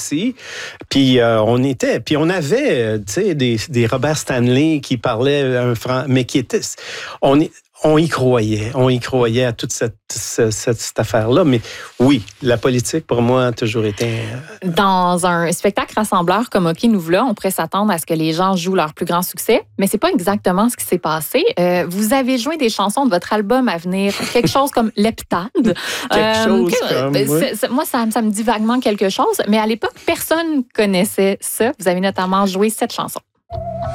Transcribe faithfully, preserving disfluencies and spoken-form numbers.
aussi. Puis euh, on était, puis on avait, tu sais, des, des Robert Stanley qui parlaient un franc, mais qui étaient, on est On y croyait, on y croyait à toute cette, cette, cette, cette affaire-là. Mais oui, la politique, pour moi, a toujours été... Dans un spectacle rassembleur comme OK, nous voilà, on pourrait s'attendre à ce que les gens jouent leur plus grand succès, mais c'est pas exactement ce qui s'est passé. Euh, vous avez joué des chansons de votre album à venir, quelque chose comme L'Heptade. quelque euh, chose comme... c'est, oui. c'est, moi, ça, ça me dit vaguement quelque chose, mais à l'époque, personne connaissait ça. Vous avez notamment joué cette chanson.